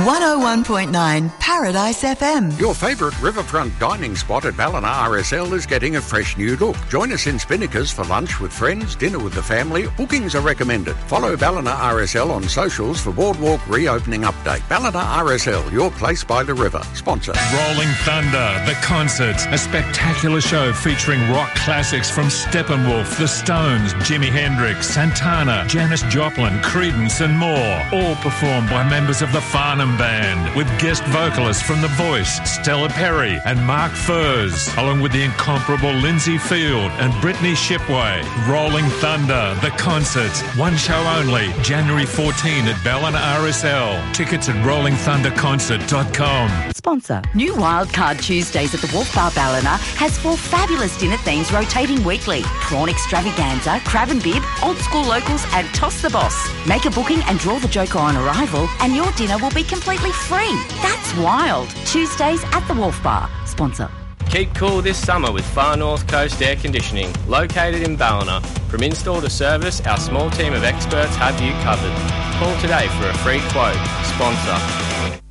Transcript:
101.9 Paradise FM. Your favourite riverfront dining spot at Ballina RSL is getting a fresh new look. Join us in Spinnakers for lunch with friends, dinner with the family. Bookings are recommended. Follow Ballina RSL on socials for Boardwalk reopening update. Ballina RSL, your place by the river. Sponsor. Rolling Thunder, the concert. A spectacular show featuring rock classics from Steppenwolf, The Stones, Jimi Hendrix, Santana, Janis Joplin, Creedence and more. All performed by members of the Farnham Band, with guest vocalists from The Voice, Stella Perry and Mark Furze, along with the incomparable Lindsay Field and Brittany Shipway. Rolling Thunder, the concert. One show only, January 14 at Ballina RSL. Tickets at rollingthunderconcert.com. Sponsor. New Wildcard Tuesdays at the Wolf Bar Ballina has 4 fabulous dinner themes rotating weekly. Prawn extravaganza, crab and bib, old school locals and toss the boss. Make a booking and draw the joker on arrival and your dinner will be completely free. That's wild. Tuesdays at the Wolf Bar. Sponsor. Keep cool this summer with Far North Coast Air Conditioning, located in Ballina. From install to service, our small team of experts have you covered. Call today for a free quote. Sponsor.